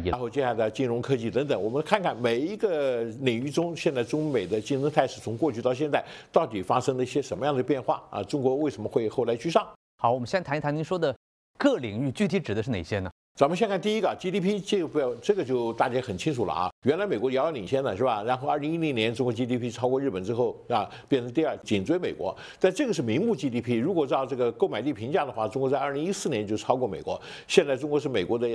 业。 然后接下来金融科技等等，我们看看每一个领域中，现在中美的竞争态势从过去到现在到底发生了一些什么样的变化啊？中国为什么会后来居上？ 好，我们先谈一谈您说的各领域具体指的是哪些呢？ 咱们先看第一个 GDP， 这个就大家很清楚了啊。原来美国遥遥领先的是吧？然后2010年中国 GDP 超过日本之后啊，变成第二，紧追美国。但这个是名目 GDP， 如果照这个购买力评价的话，中国在2014年就超过美国。现在中国是美国的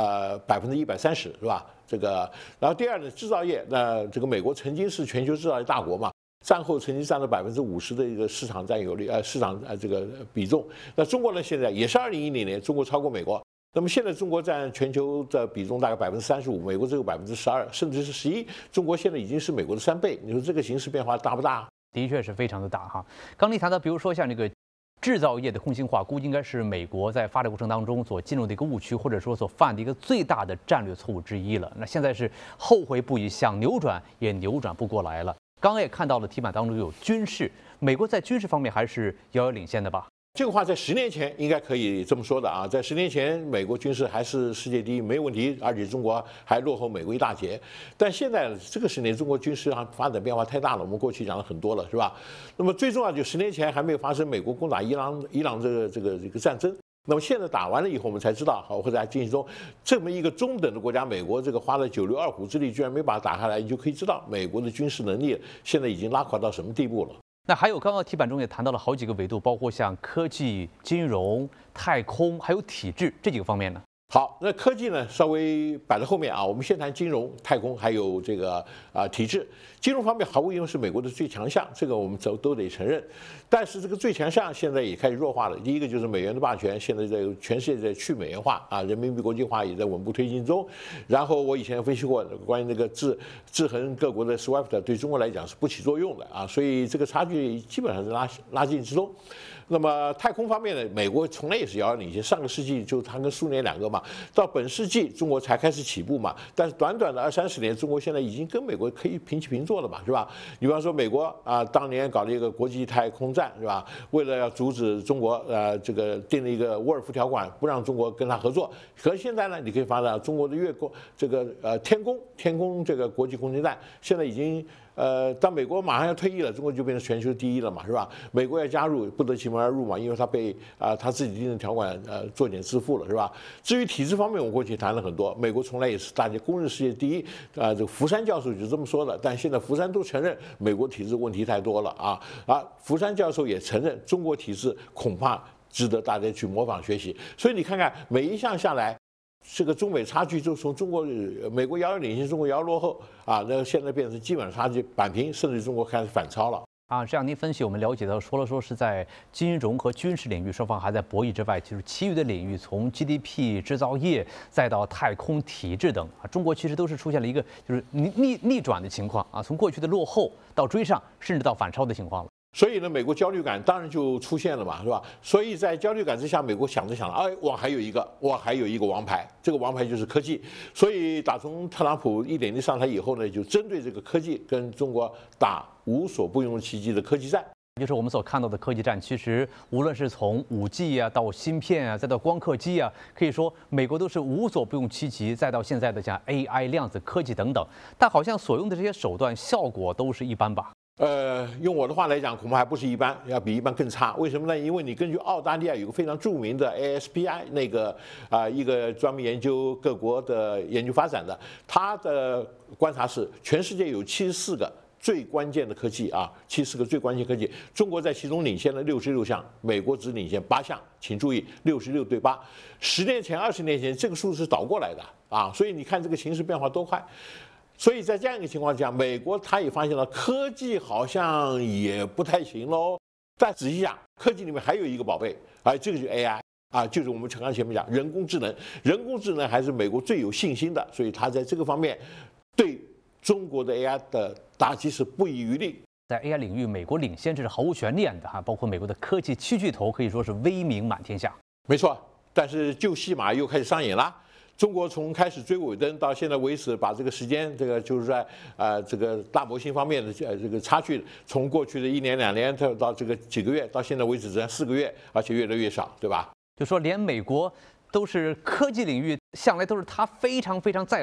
130%是吧？这个，然后第二呢，制造业，那这个美国曾经是全球制造业大国嘛。战后曾经占了50%的一个市场占有率，市场这个比重。那中国呢，现在也是2010年，中国超过美国。那么现在中国占全球的比重大概35%，美国只有12%，甚至是11%。中国现在已经是美国的3倍。你说这个形势变化大不大？ 的确是非常的大哈。刚您谈到，比如说像这个制造业的空心化，估计应该是美国在发展过程当中所进入的一个误区，或者说所犯的一个最大的战略错误之一了。那现在是后悔不已，想扭转也扭转不过来了。刚刚也看到了题板当中有军事，美国在军事方面还是遥遥领先的吧？ 这个话在10年前应该可以这么说的啊，在10年前，美国军事还是世界第一，没有问题，而且中国还落后美国一大截。但现在这个10年，中国军事上发展变化太大了，我们过去讲了很多了，是吧？那么最重要就10年前还没有发生美国攻打伊朗这个战争。那么现在打完了以后，我们才知道，好，或者在进行中，这么一个中等的国家，美国这个花了9牛2虎之力，居然没把它打下来，你就可以知道美国的军事能力现在已经拉垮到什么地步了。 那还有刚刚题板中也谈到了好几个维度，包括像科技、金融、太空，还有体制这几个方面呢。 好，那科技呢稍微摆在后面啊，我们先谈金融、太空，还有这个体制。金融方面毫无疑问是美国的最强项，这个我们都得承认。但是这个最强项现在也开始弱化了。第一个就是美元的霸权，现在在全世界在去美元化啊，人民币国际化也在稳步推进中。然后我以前分析过关于那个制衡各国的 SWIFT 对中国来讲是不起作用的啊，所以这个差距基本上是拉近之中。那么太空方面呢，美国从来也是遥遥领先，上个世纪就它跟苏联2个嘛，到本世纪中国才开始起步嘛。但是短短的20-30年，中国现在已经跟美国可以平起平坐了嘛，是吧？比方说美国啊，当年搞了一个国际太空站，是吧？为了要阻止中国这个定了一个沃尔夫条款，不让中国跟他合作。可是现在呢，你可以发现中国的这个天宫这个国际空间站，现在已经当美国马上要退役了，中国就变成全球第一了嘛，是吧？美国要加入，不得其门而入嘛，因为他被他自己定的条款作茧自缚了，是吧？至于体制方面，我过去谈了很多，美国从来也是大家公认世界第一这个福山教授就这么说的，但现在福山都承认美国体制问题太多了福山教授也承认中国体制恐怕值得大家去模仿学习，所以你看看每一项下来。这个中美差距就从美国遥遥领先，中国遥遥落后那现在变成基本上差距扳平，甚至中国开始反超了这样您分析，我们了解到，除了说是在金融和军事领域双方还在博弈之外，就是其余的领域，从 GDP、制造业再到太空、体制等中国其实都是出现了一个就是逆转的情况从过去的落后到追上，甚至到反超的情况了。 所以呢，美国焦虑感当然就出现了嘛，是吧？所以在焦虑感之下，美国想着，我还有一个王牌，这个王牌就是科技。所以打从特朗普1.0上台以后呢，就针对这个科技跟中国打无所不用其极的科技战。 就是我们所看到的科技战，其实无论是从5G 到芯片再到光刻机可以说美国都是无所不用其极，再到现在的像 AI、量子科技等等，但好像所用的这些手段效果都是一般吧。 用我的话来讲，恐怕还不是一般，要比一般更差。为什么呢？因为你根据澳大利亚有个非常著名的 ASPI 那个一个专门研究各国的研究发展的，他的观察是，全世界有74个最关键的科技74个最关键科技，中国在其中领先了66项，美国只领先8项。请注意，66对8。10年前、20年前这个数字是倒过来的所以你看这个形势变化多快。所以在这样一个情况下，美国他也发现了科技好像也不太行喽。但仔细想，科技里面还有一个宝贝，这个就是 AI 就是我们刚刚前面讲人工智能，人工智能还是美国最有信心的，所以他在这个方面对中国的 AI 的打击是不遗余力。 在 AI 领域，美国领先这是毫无悬念的包括美国的科技7巨头可以说是威名满天下。 没错，但是旧戏码又开始上演了。中国从开始追尾灯到现在为止，把这个时间，这个就是在这个大模型方面的这个差距，从过去的1年2年到这个几个月，到现在为止只剩4个月，而且越来越少，对吧？ 就说连美国都是科技领域向来都是他非常非常在